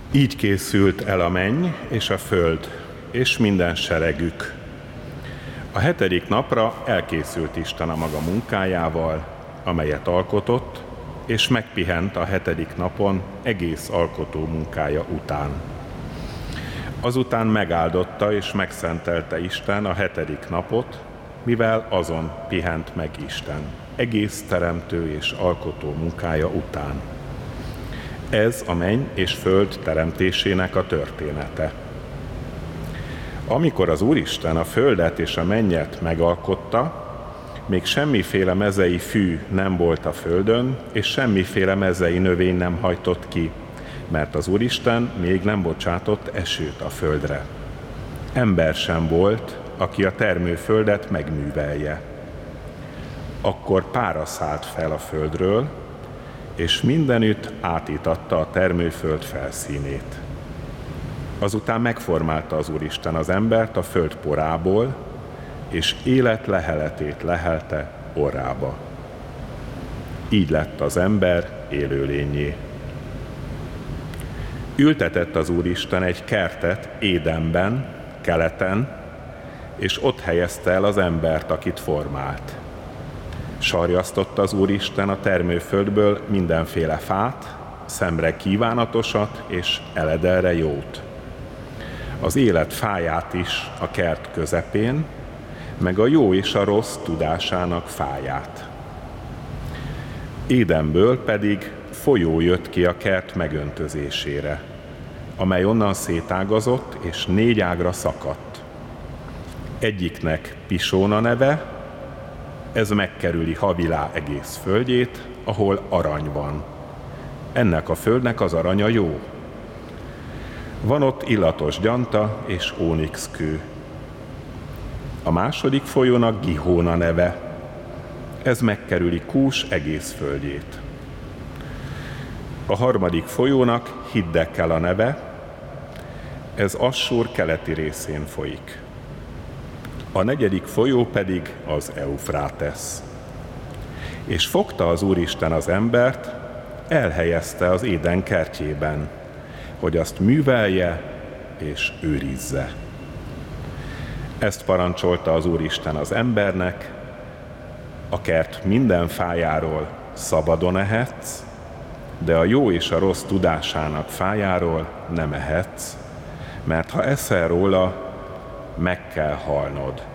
Így készült el a menny és a föld, és minden seregük. A 7. napra elkészült Isten a maga munkájával, amelyet alkotott, és megpihent a 7. napon egész alkotó munkája után. Azután megáldotta és megszentelte Isten a 7. napot, mivel azon pihent meg Isten, egész teremtő és alkotó munkája után. Ez a menny és föld teremtésének a története. Amikor az Úristen a földet és a mennyet megalkotta, még semmiféle mezei fű nem volt a földön, és semmiféle mezei növény nem hajtott ki, mert az Úristen még nem bocsátott esőt a földre. Ember sem volt, aki a termőföldet megművelje. Akkor pára szállt fel a földről, és mindenütt átítatta a termőföld felszínét. Azután megformálta az Úristen az embert a föld porából, és élet leheletét lehelte orrába. Így lett az ember élőlényé. Ültetett az Úristen egy kertet Édenben, keleten, és ott helyezte el az embert, akit formált. Sarjasztotta az Úristen a termőföldből mindenféle fát, szemre kívánatosat és eledelre jót. Az élet fáját is a kert közepén, meg a jó és a rossz tudásának fáját. Édenből pedig folyó jött ki a kert megöntözésére, amely onnan szétágazott és 4 ágra szakadt. Egyiknek Pisóna neve, ez megkerüli Havilá egész földjét, ahol arany van. Ennek a földnek az aranya jó. Van ott illatos gyanta és ónixkő. A második folyónak Gihóna neve, ez megkerüli Kús egész földjét. A harmadik folyónak Hiddekkel a neve, ez Assur keleti részén folyik. A 4. folyó pedig az Eufrátesz. És fogta az Úristen az embert, elhelyezte az Éden kertjében, hogy azt művelje és őrizze. Ezt parancsolta az Úristen az embernek, a kert minden fájáról szabadon ehetsz, de a jó és a rossz tudásának fájáról nem ehetsz, mert ha eszel róla, meg kell halnod.